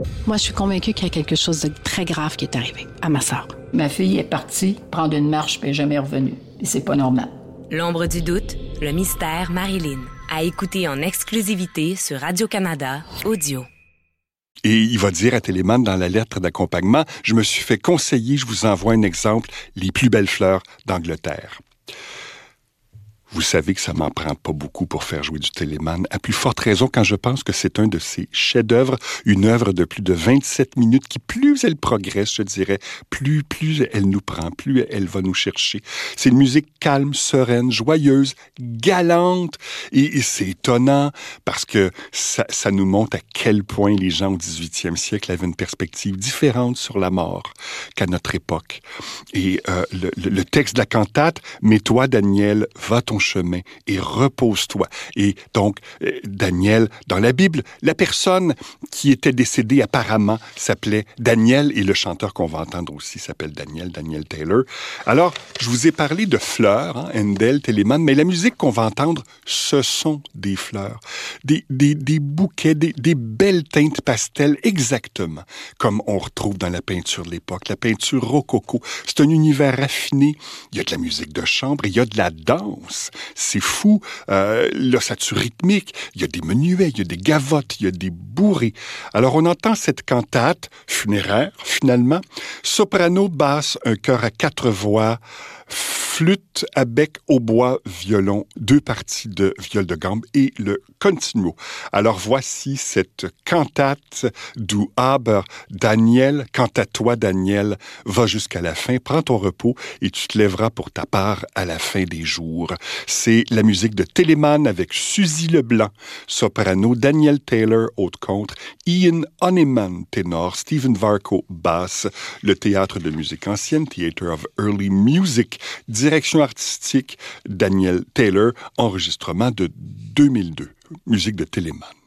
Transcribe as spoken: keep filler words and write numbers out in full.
Moi, je suis convaincue qu'il y a quelque chose de très grave qui est arrivé à ma sœur. Ma fille est partie prendre une marche puis elle n'est jamais revenue. Et c'est pas normal. L'ombre du doute, le mystère Marilyn. À écouter en exclusivité sur Radio-Canada Audio. Et il va dire à Téléman dans la lettre d'accompagnement, « Je me suis fait conseiller, je vous envoie un exemple, les plus belles fleurs d'Angleterre. » Vous savez que ça m'en prend pas beaucoup pour faire jouer du Téléman, à plus forte raison quand je pense que c'est un de ses chefs-d'œuvre, une œuvre de plus de vingt-sept minutes qui, plus elle progresse, je dirais, plus, plus elle nous prend, plus elle va nous chercher. C'est une musique calme, sereine, joyeuse, galante, et, et c'est étonnant parce que ça, ça nous montre à quel point les gens au dix-huitième siècle avaient une perspective différente sur la mort qu'à notre époque. Et euh, le, le, le texte de la cantate, « Mais toi, Daniel, va ton chemin et repose-toi. » Et donc, euh, Daniel, dans la Bible, la personne qui était décédée apparemment s'appelait Daniel et le chanteur qu'on va entendre aussi s'appelle Daniel, Daniel Taylor. Alors, je vous ai parlé de fleurs, hein, Handel, Telemann, mais la musique qu'on va entendre, ce sont des fleurs, des, des, des bouquets, des, des belles teintes pastel, exactement comme on retrouve dans la peinture de l'époque, la peinture rococo. C'est un univers raffiné. Il y a de la musique de chambre, il y a de la danse. C'est fou. Euh, l'ossature rythmique, il y a des menuets, il y a des gavottes, il y a des bourrées. Alors, on entend cette cantate funéraire, finalement. Soprano, basse, un chœur à quatre voix, flûte à bec, hautbois, violon, deux parties de viol de gambe et le continuo. Alors, voici cette cantate du Aber Daniel. Quant à toi, Daniel, va jusqu'à la fin, prends ton repos et tu te lèveras pour ta part à la fin des jours. C'est la musique de Telemann avec Suzy Leblanc, soprano, Daniel Taylor, haute contre, Ian Honeyman, ténor, Stephen Varco, basse, le Théâtre de musique ancienne, Theatre of Early Music, direction artistique, Daniel Taylor, enregistrement de deux mille deux, musique de Telemann.